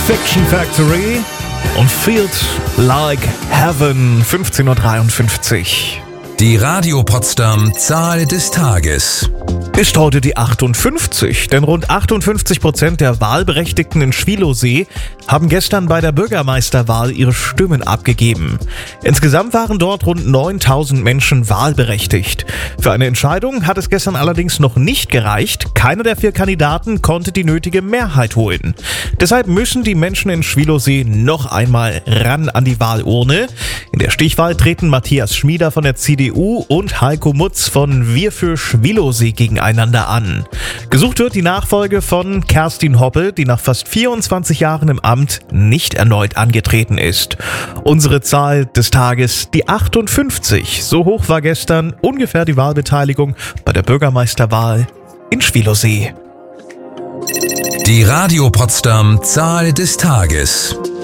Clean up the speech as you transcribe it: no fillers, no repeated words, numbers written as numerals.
Fiction Factory und Feels Like Heaven, 15:53 Uhr. Die Radio Potsdam Zahl des Tages. Ist heute die 58, denn rund 58% der Wahlberechtigten in Schwielowsee haben gestern bei der Bürgermeisterwahl ihre Stimmen abgegeben. Insgesamt waren dort rund 9000 Menschen wahlberechtigt. Für eine Entscheidung hat es gestern allerdings noch nicht gereicht. Keiner der 4 Kandidaten konnte die nötige Mehrheit holen. Deshalb müssen die Menschen in Schwielowsee noch einmal ran an die Wahlurne. In der Stichwahl treten Matthias Schmieder von der CDU und Heiko Mutz von Wir für Schwielowsee gegeneinander an. Gesucht wird die Nachfolge von Kerstin Hoppe, die nach fast 24 Jahren im Amt nicht erneut angetreten ist. Unsere Zahl des Tages, die 58. So hoch war gestern ungefähr die Wahlbeteiligung bei der Bürgermeisterwahl in Schwielowsee. Die Radio Potsdam Zahl des Tages.